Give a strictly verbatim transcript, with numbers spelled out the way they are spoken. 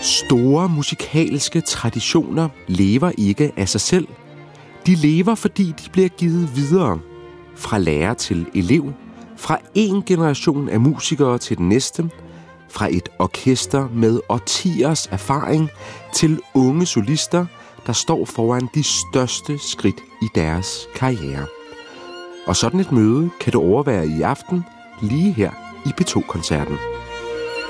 Store musikalske traditioner lever ikke af sig selv. De lever, fordi de bliver givet videre. Fra lærer til elev, fra en generation af musikere til den næste, fra et orkester med årtiers erfaring til unge solister, der står foran de største skridt i deres karriere. Og sådan et møde kan du overvære i aften, lige her i P to-koncerten.